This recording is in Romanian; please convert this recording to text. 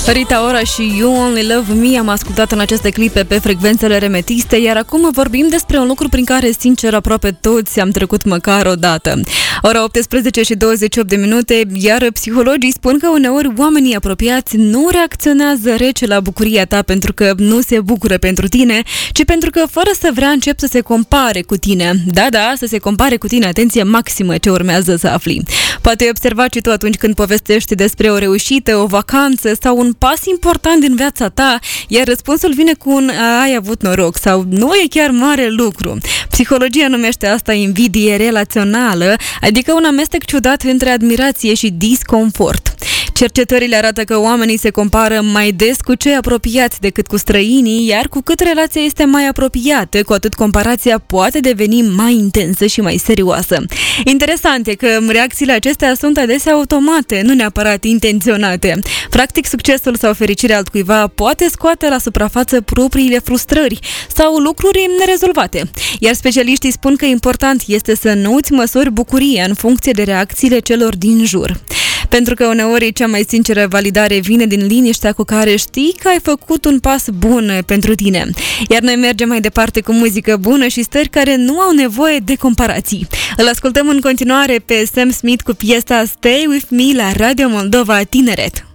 Rita Ora și You Only Love Me am ascultat în aceste clipe pe frecvențele remetiste, iar acum vorbim despre un lucru prin care, sincer, aproape toți am trecut măcar o dată. Ora 18 și 28 de minute, iar psihologii spun că uneori oamenii apropiați nu reacționează rece la bucuria ta pentru că nu se bucură pentru tine, ci pentru că, fără să vrea, încep să se compare cu tine. Da, să se compare cu tine, atenție maximă ce urmează să afli. Poate ai observat și tu atunci când povestești despre o reușită, o vacanță sau un pas important din viața ta, iar răspunsul vine cu un ai avut noroc sau nu e chiar mare lucru. Psihologia numește asta invidie relațională, adică un amestec ciudat între admirație și disconfort. Cercetările arată că oamenii se compară mai des cu cei apropiați decât cu străinii, iar cu cât relația este mai apropiată, cu atât comparația poate deveni mai intensă și mai serioasă. Interesant e că reacțiile acestea sunt adesea automate, nu neapărat intenționate. Practic, succesul sau fericirea altcuiva poate scoate la suprafață propriile frustrări sau lucruri nerezolvate. Iar specialiștii spun că important este să nu îți măsori bucuria în funcție de reacțiile celor din jur. Pentru că uneori cea mai sinceră validare vine din liniștea cu care știi că ai făcut un pas bun pentru tine. Iar noi mergem mai departe cu muzică bună și stări care nu au nevoie de comparații. Îl ascultăm în continuare pe Sam Smith cu piesa Stay With Me la Radio Moldova Tineret.